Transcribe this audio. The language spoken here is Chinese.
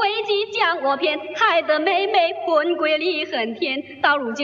会稽将我骗，害得妹妹魂归离恨天。到如今。